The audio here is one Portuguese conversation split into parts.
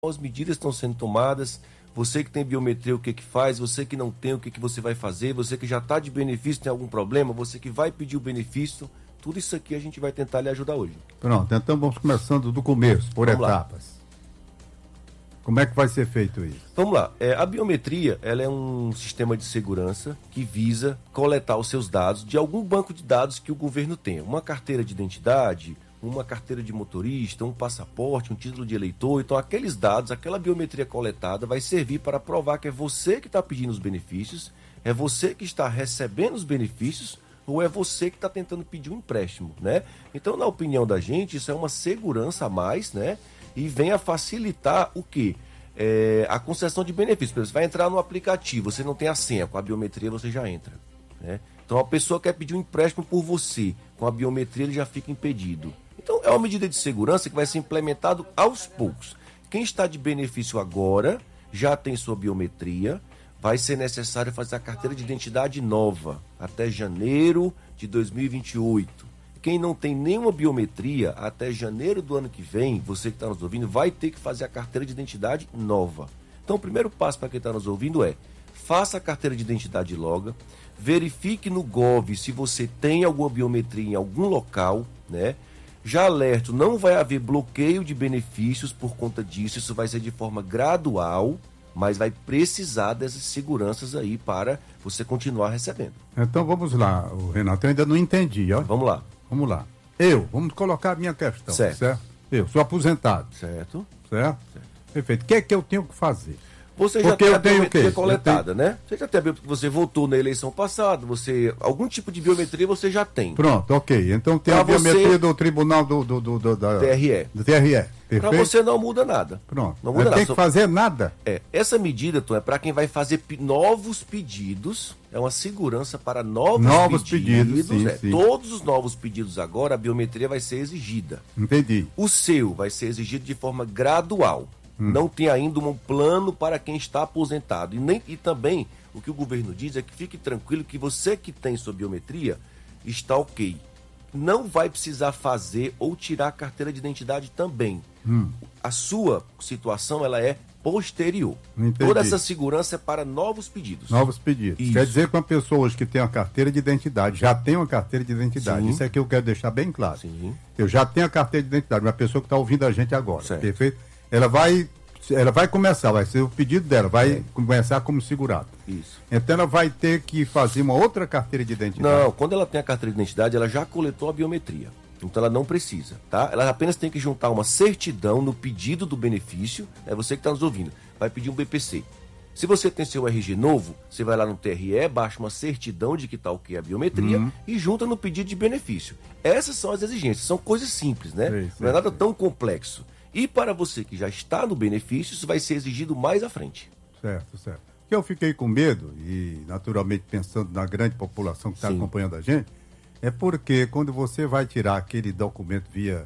as medidas estão sendo tomadas. Você que tem biometria, o que faz? Você que não tem, o que você vai fazer? Você que já está de benefício, tem algum problema? Você que vai pedir o benefício? Tudo isso aqui a gente vai tentar lhe ajudar hoje. Pronto, então vamos começando do começo, por Vamos etapas. Lá. Como é que vai ser feito isso? Vamos lá. A biometria, ela é um sistema de segurança que visa coletar os seus dados de algum banco de dados que o governo tenha. Uma carteira de identidade, uma carteira de motorista, um passaporte, um título de eleitor. Então, aqueles dados, aquela biometria coletada vai servir para provar que é você que está pedindo os benefícios, é você que está recebendo os benefícios ou é você que está tentando pedir um empréstimo, né? Então, na opinião da gente, isso é uma segurança a mais, né? E vem a facilitar o quê? A concessão de benefícios. Por exemplo, você vai entrar no aplicativo, você não tem a senha, com a biometria você já entra, né? Então, a pessoa quer pedir um empréstimo por você, com a biometria ele já fica impedido. Então, é uma medida de segurança que vai ser implementado aos poucos. Quem está de benefício agora, já tem sua biometria, vai ser necessário fazer a carteira de identidade nova, até janeiro de 2028. Quem não tem nenhuma biometria, até janeiro do ano que vem, você que está nos ouvindo, vai ter que fazer a carteira de identidade nova. Então, o primeiro passo para quem está nos ouvindo é, faça a carteira de identidade logo, verifique no Gov se você tem alguma biometria em algum local, né? Já alerto, não vai haver bloqueio de benefícios por conta disso, isso vai ser de forma gradual, mas vai precisar dessas seguranças aí para você continuar recebendo. Então vamos lá, Renato, eu ainda não entendi, ó. Vamos lá. Vamos lá. Vamos colocar a minha questão, certo? Eu sou aposentado. Certo. Perfeito. O que é que eu tenho que fazer? Você já tem a biometria coletada, né? Você já tem a biometria, você votou na eleição passada, algum tipo de biometria você já tem. Pronto, ok. Então tem a biometria do tribunal do TRE. Do TRE. Para você não muda nada. Pronto. Não muda nada. Tem que fazer nada. Essa medida, Tom, é para quem vai fazer novos pedidos. É uma segurança para novos pedidos. Sim. Todos os novos pedidos agora, a biometria vai ser exigida. Entendi. O seu vai ser exigido de forma gradual. Não tem ainda um plano para quem está aposentado. E também, o que o governo diz é que fique tranquilo que você que tem sua biometria está ok. Não vai precisar fazer ou tirar a carteira de identidade também. A sua situação, ela é posterior. Entendi. Toda essa segurança é para novos pedidos. Novos pedidos. Isso. Quer dizer que uma pessoa hoje que tem uma carteira de identidade, já tem uma carteira de identidade. Sim. Isso é que eu quero deixar bem claro. Sim. Eu já tenho a carteira de identidade, uma pessoa que está ouvindo a gente agora. Certo. Perfeito? Ela vai começar, vai ser o pedido dela, vai começar como segurado. Isso. Então ela vai ter que fazer uma outra carteira de identidade. Não, quando ela tem a carteira de identidade, ela já coletou a biometria. Então ela não precisa, tá? Ela apenas tem que juntar uma certidão no pedido do benefício. É você que está nos ouvindo. Vai pedir um BPC. Se você tem seu RG novo, você vai lá no TRE, baixa uma certidão de que está ok a biometria e junta no pedido de benefício. Essas são as exigências, são coisas simples, né? Não é nada tão complexo. E para você que já está no benefício, isso vai ser exigido mais à frente. Certo. Porque eu fiquei com medo, e naturalmente pensando na grande população que está acompanhando a gente, é porque quando você vai tirar aquele documento via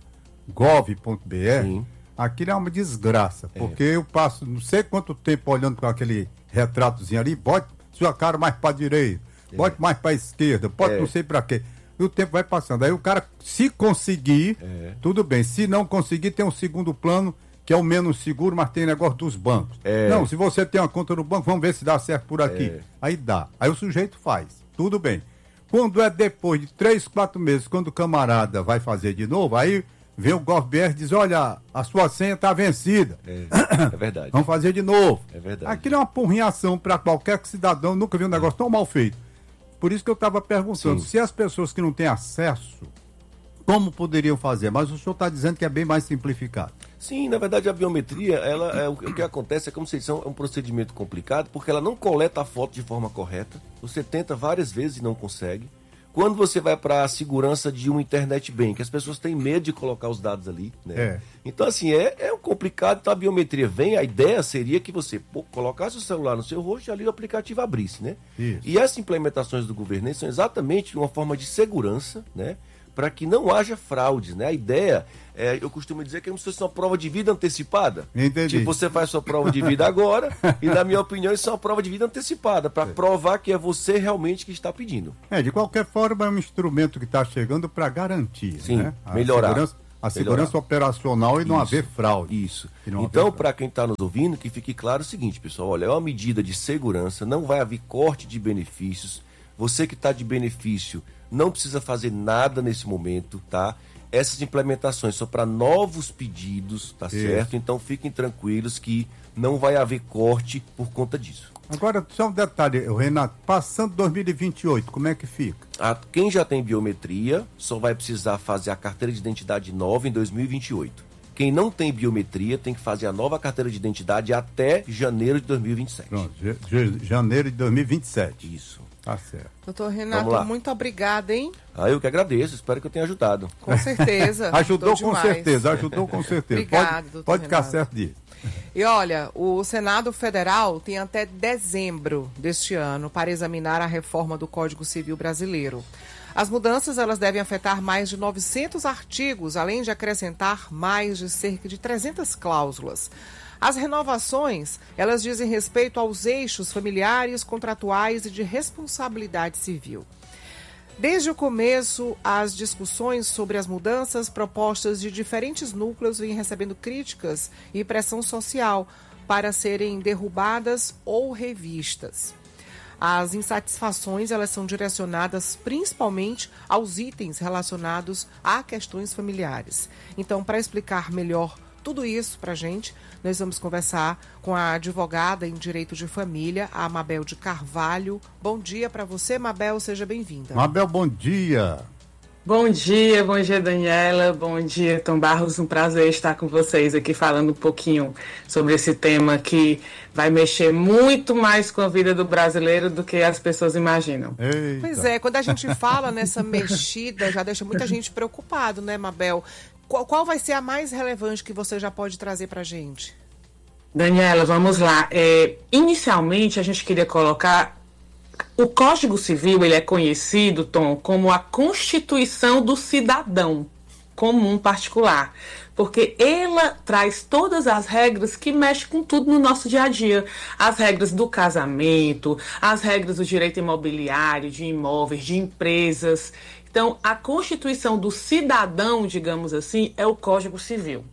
gov.br, aquilo é uma desgraça. Porque eu passo não sei quanto tempo olhando com aquele retratozinho ali, bote sua cara mais para a direita, bote mais para a esquerda, bote não sei para quê. E o tempo vai passando. Aí o cara, se conseguir, tudo bem. Se não conseguir, tem um segundo plano, que é o menos seguro, mas tem negócio dos bancos. Não, se você tem uma conta no banco, vamos ver se dá certo por aqui. Aí dá. Aí o sujeito faz. Tudo bem. Quando é depois de 3, 4 meses, quando o camarada vai fazer de novo, aí vem o GovBR e diz, olha, a sua senha está vencida. É verdade. Vamos fazer de novo. É verdade. Aquilo é uma porrinhação para qualquer cidadão, nunca viu um negócio tão mal feito. Por isso que eu estava perguntando, se as pessoas que não têm acesso, como poderiam fazer? Mas o senhor está dizendo que é bem mais simplificado. Sim, na verdade a biometria, o que acontece é como se é um procedimento complicado, porque ela não coleta a foto de forma correta. Você tenta várias vezes e não consegue. Quando você vai para a segurança de um internet bank, as pessoas têm medo de colocar os dados ali, né? Então, assim, é complicado. Então, a biometria vem, a ideia seria que você colocasse o celular no seu rosto e ali o aplicativo abrisse, né? Isso. E essas implementações do governo são exatamente uma forma de segurança, né? Para que não haja fraudes, né? A ideia, eu costumo dizer que é como se fosse uma prova de vida antecipada. Entendi. Tipo, você faz sua prova de vida agora e, na minha opinião, isso é uma prova de vida antecipada, para provar que é você realmente que está pedindo. De qualquer forma, é um instrumento que está chegando para garantir, sim, né? Melhorar. a segurança operacional e não haver fraude. Isso. Então, para quem está nos ouvindo, que fique claro o seguinte, pessoal, olha, é uma medida de segurança, não vai haver corte de benefícios. Você que está de benefício não precisa fazer nada nesse momento, tá? Essas implementações são para novos pedidos, tá certo? Então fiquem tranquilos que não vai haver corte por conta disso. Agora, só um detalhe, Renato, passando 2028, como é que fica? Quem já tem biometria só vai precisar fazer a carteira de identidade nova em 2028. Quem não tem biometria tem que fazer a nova carteira de identidade até janeiro de 2027. Pronto, janeiro de 2027. Isso. Tá certo. Doutor Renato, muito obrigada, hein? Eu que agradeço, espero que eu tenha ajudado. Com certeza. Ajudou com certeza. Obrigado, doutor Pode ficar Renato. certo disso. E olha, o Senado Federal tem até dezembro deste ano para examinar a reforma do Código Civil brasileiro. As mudanças elas devem afetar mais de 900 artigos, além de acrescentar mais de cerca de 300 cláusulas. As renovações, elas dizem respeito aos eixos familiares, contratuais e de responsabilidade civil. Desde o começo, as discussões sobre as mudanças propostas de diferentes núcleos vêm recebendo críticas e pressão social para serem derrubadas ou revistas. As insatisfações elas são direcionadas principalmente aos itens relacionados a questões familiares. Então, para explicar melhor tudo isso para a gente, nós vamos conversar com a advogada em Direito de Família, a Mabel de Carvalho. Bom dia para você, Mabel, seja bem-vinda. Mabel, bom dia. Bom dia, Daniela, bom dia, Tom Barros, um prazer estar com vocês aqui falando um pouquinho sobre esse tema que vai mexer muito mais com a vida do brasileiro do que as pessoas imaginam. Eita. Pois é, quando a gente fala nessa mexida, já deixa muita gente preocupado, né, Mabel? Qual vai ser a mais relevante que você já pode trazer para a gente? Daniela, vamos lá. Inicialmente, a gente queria colocar... O Código Civil, ele é conhecido, Tom, como a Constituição do Cidadão Comum Particular, porque ela traz todas as regras que mexem com tudo no nosso dia a dia. As regras do casamento, as regras do direito imobiliário, de imóveis, de empresas. Então, a Constituição do Cidadão, digamos assim, é o Código Civil.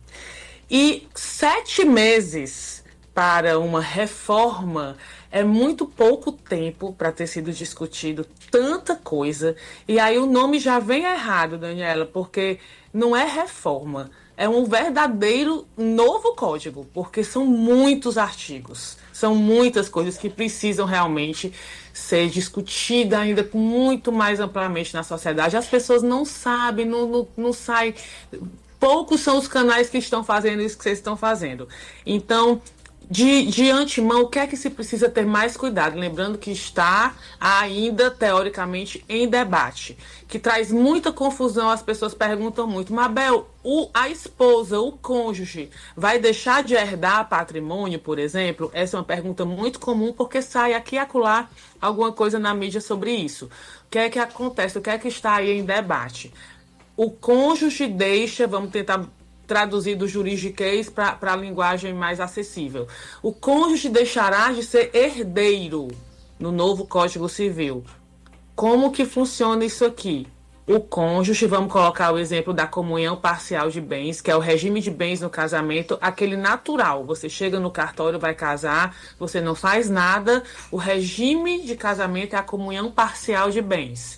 E 7 meses para uma reforma é muito pouco tempo para ter sido discutido tanta coisa. E aí o nome já vem errado, Daniela, porque não é reforma. É um verdadeiro novo código, porque são muitos artigos, são muitas coisas que precisam realmente ser discutidas ainda com muito mais amplamente na sociedade. As pessoas não sabem, não saem. Poucos são os canais que estão fazendo isso que vocês estão fazendo. Então, de antemão, o que é que se precisa ter mais cuidado? Lembrando que está ainda, teoricamente, em debate, que traz muita confusão, as pessoas perguntam muito, Mabel, a esposa, o cônjuge, vai deixar de herdar patrimônio, por exemplo? Essa é uma pergunta muito comum, porque sai aqui e acolá alguma coisa na mídia sobre isso. O que é que acontece? O que é que está aí em debate? O cônjuge deixa, vamos tentar traduzir do juridiquês para a linguagem mais acessível. O cônjuge deixará de ser herdeiro no novo Código Civil. Como que funciona isso aqui? O cônjuge, vamos colocar o exemplo da comunhão parcial de bens, que é o regime de bens no casamento, aquele natural. Você chega no cartório, vai casar, você não faz nada. O regime de casamento é a comunhão parcial de bens.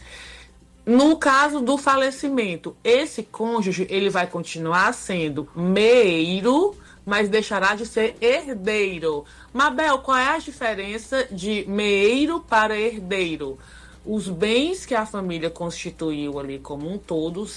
No caso do falecimento, esse cônjuge ele vai continuar sendo meeiro, mas deixará de ser herdeiro. Mabel, qual é a diferença de meeiro para herdeiro? Os bens que a família constituiu ali como um todo,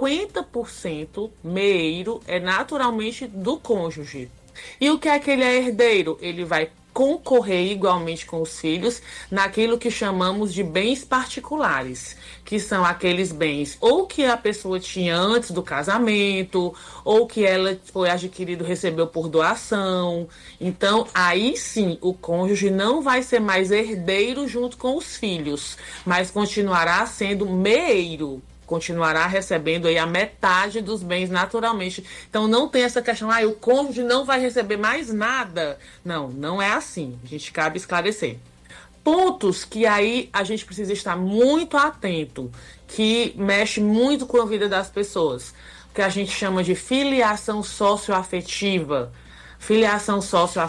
50% meeiro é naturalmente do cônjuge. E o que é que ele é herdeiro? Ele vai concorrer igualmente com os filhos naquilo que chamamos de bens particulares, que são aqueles bens ou que a pessoa tinha antes do casamento, ou que ela foi adquirido, recebeu por doação. Então, aí sim, o cônjuge não vai ser mais herdeiro junto com os filhos, mas continuará sendo meeiro, continuará recebendo aí a metade dos bens naturalmente. Então não tem essa questão, o cônjuge não vai receber mais nada. Não é assim. A gente cabe esclarecer. Pontos que aí a gente precisa estar muito atento, que mexe muito com a vida das pessoas. que a gente chama de filiação socioafetiva. Filiação socioafetiva